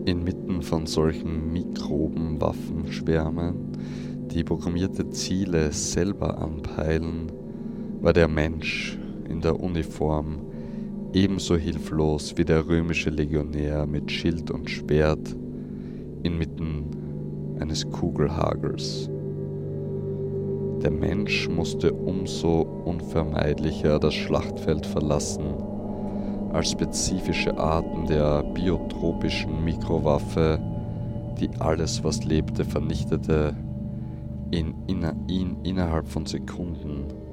Inmitten von solchen Mikrobenwaffenschwärmen, die programmierte Ziele selber anpeilen, war der Mensch in der Uniform ebenso hilflos wie der römische Legionär mit Schild und Schwert inmitten eines Kugelhagels. Der Mensch musste umso unvermeidlicher das Schlachtfeld verlassen, als spezifische Arten der biotropischen Mikrowaffe, die alles, was lebte, vernichtete, ihn innerhalb von Sekunden